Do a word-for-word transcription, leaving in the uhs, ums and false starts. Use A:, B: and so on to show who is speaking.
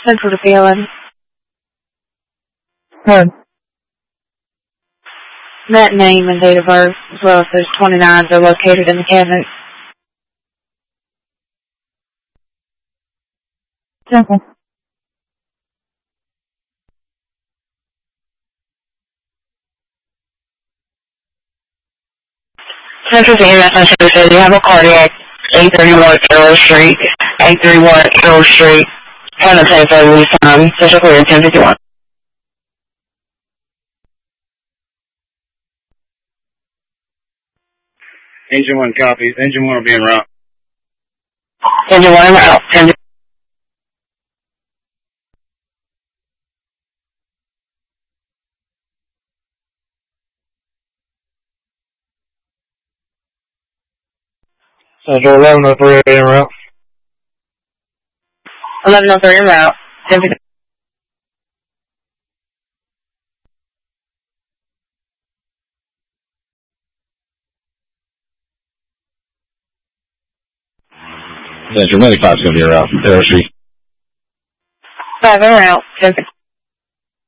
A: Central to Phelan.
B: Good.
A: That name and date of birth, as well as those twenty-nines, are located in the cabinet.
B: Simple.
A: Central to E M S Central says you have a cardiac, eight thirty-one Carroll Street, eight thirty-one Carroll Street, and the same for release time, Central Clear ten fifty-one.
C: Engine one copies. Engine one will be en route.
A: Engine one en route, ten fifty-one.
B: Central eleven oh three en route.
A: eleven oh three en route, ten fifty-one.
C: Central ninety-five is going to be en route. Carroll Street.
A: five en route, ten fifty-one.